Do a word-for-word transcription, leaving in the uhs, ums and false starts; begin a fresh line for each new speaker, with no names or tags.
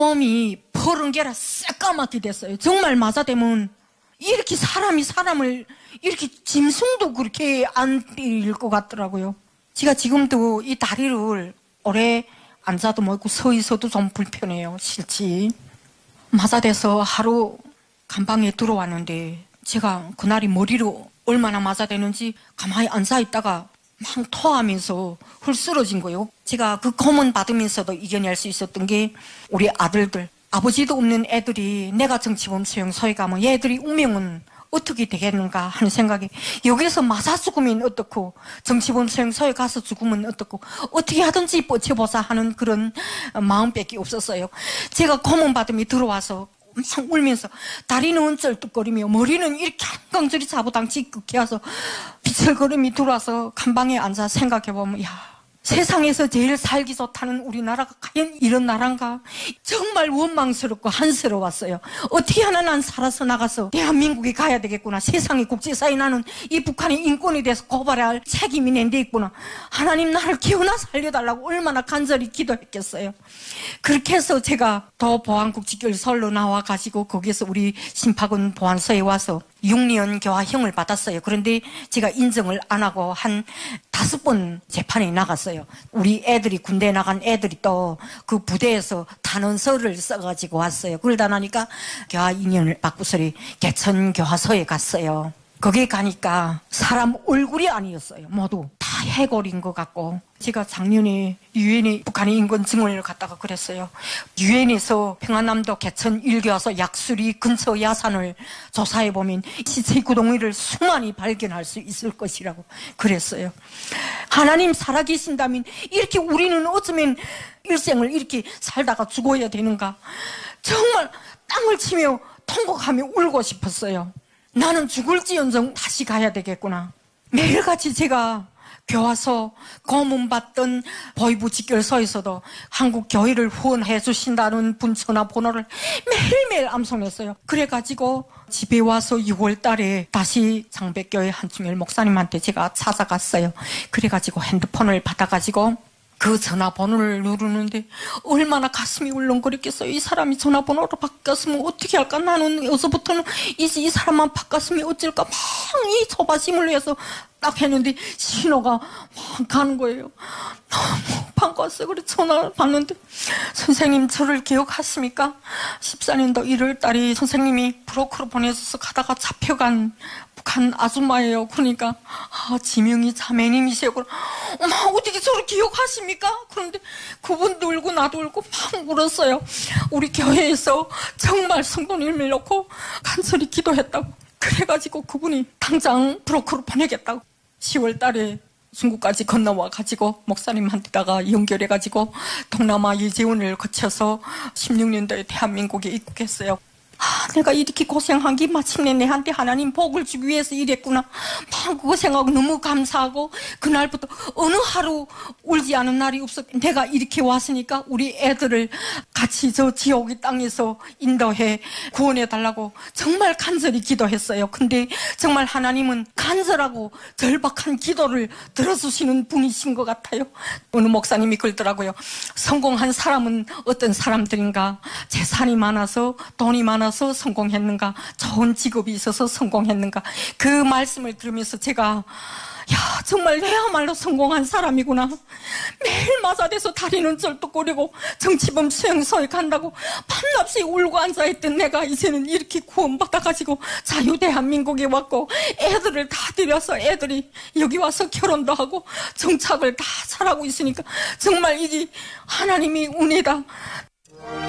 몸이 푸른 게라 새까맣게 됐어요. 정말 맞아대면 이렇게 사람이 사람을 이렇게 짐승도 그렇게 안 때릴 것 같더라고요. 제가 지금도 이 다리를 오래 앉아도 뭐 있고 서 있어도 좀 불편해요. 싫지. 맞아대서 하루 감방에 들어왔는데 제가 그날이 머리로 얼마나 맞아대는지 가만히 앉아있다가 막 토하면서 훌 쓰러진 거예요. 제가 그 고문 받으면서도 이겨낼 수 있었던 게 우리 아들들, 아버지도 없는 애들이 내가 정치범 수용소에 가면 얘들이 운명은 어떻게 되겠는가 하는 생각이, 여기서 맞아 죽으면 어떻고 정치범 수용소에 가서 죽으면 어떻고 어떻게 하든지 뻗쳐보자 하는 그런 마음밖에 없었어요. 제가 고문 받음이 들어와서 막 울면서 다리는 쩔뚝거리며 머리는 이렇게 한강줄이 자부당치 꺾여서 비철거림이 들어와서 간방에 앉아 생각해보면, 야, 세상에서 제일 살기 좋다는 우리나라가 과연 이런 나라인가? 정말 원망스럽고 한스러웠어요. 어떻게 하나 난 살아서 나가서 대한민국에 가야 되겠구나. 세상의 국제사회, 나는 이 북한의 인권에 대해서 고발해야 할 책임이 낸 데 있구나. 하나님 나를 기어나 살려달라고 얼마나 간절히 기도했겠어요. 그렇게 해서 제가 더 보안국직결 서울로 나와가지고 거기에서 우리 심파군 보안소에 와서 육 년 교화형을 받았어요. 그런데 제가 인정을 안 하고 한 다섯 번 재판에 나갔어요. 우리 애들이, 군대에 나간 애들이 또 그 부대에서 탄원서를 써가지고 왔어요. 그러다 나니까 교화 이 년을 받고서리 개천 교화소에 갔어요. 거기에 가니까 사람 얼굴이 아니었어요. 모두 다 해골인 것 같고, 제가 작년에 유엔에 북한의 인권 증언을 갖다가 그랬어요. 유엔에서 평안남도 개천 일 교화소 약수리 근처 야산을 조사해보면 시체 구덩이를 수많이 발견할 수 있을 것이라고 그랬어요. 하나님 살아계신다면 이렇게 우리는 어쩌면 일생을 이렇게 살다가 죽어야 되는가? 정말 땅을 치며 통곡하며 울고 싶었어요. 나는 죽을지언정 다시 가야 되겠구나. 매일같이 제가 교화소 고문받던 보위부 직결소에서도 한국 교회를 후원해 주신다는 분 전화번호를 매일매일 암송했어요. 그래가지고 집에 와서 유월 달에 다시 장백교회 한충일 목사님한테 제가 찾아갔어요. 그래가지고 핸드폰을 받아가지고 그 전화번호를 누르는데 얼마나 가슴이 울렁거렸겠어요. 이 사람이 전화번호로 바꿨으면 어떻게 할까? 나는 여기서부터는 이제 이 사람만 바꿨으면 어쩔까? 막 이 조바심을 위해서 딱 했는데 신호가 막 가는 거예요. 너무 반가웠어요. 그래서 전화를 받는데, 선생님 저를 기억하십니까? 십사 년도 일월 달에 선생님이 브로커로 보내줘서 가다가 잡혀간 북한 아줌마예요. 그러니까 아, 지명이 자매님이세요. 어머, 어떻게 저를 기억하십니까? 그런데 그분도 울고 나도 울고 막 울었어요. 우리 교회에서 정말 성도님을 놓고 간절히 기도했다고. 그래가지고 그분이 당장 브로커로 보내겠다고 시월 달에 중국까지 건너와가지고 목사님한테다가 연결해가지고 동남아 예재원을 거쳐서 십육 년도에 대한민국에 입국했어요. 아, 내가 이렇게 고생한 게 마침내 내한테 하나님 복을 주기 위해서 이랬구나. 막 그거 생각하고 너무 감사하고, 그날부터 어느 하루 울지 않은 날이 없었. 내가 이렇게 왔으니까 우리 애들을 같이 저 지옥의 땅에서 인도해 구원해 달라고 정말 간절히 기도했어요. 근데 정말 하나님은 간절하고 절박한 기도를 들어주시는 분이신 것 같아요. 어느 목사님이 그러더라고요. 성공한 사람은 어떤 사람들인가? 재산이 많아서, 돈이 많아서 성공했는가? 좋은 직업이 있어서 성공했는가? 그 말씀을 들으면서 제가, 야, 정말 내야말로 성공한 사람이구나. 매일 맞아대서 다리는 쩔뚝거리고 정치범 수용소에 간다고 밤낮이 울고 앉아있던 내가 이제는 이렇게 구원받아가지고 자유 대한민국에 왔고, 애들을 다 들여서 애들이 여기 와서 결혼도 하고 정착을 다 잘하고 있으니까 정말 이게 하나님의 은혜다.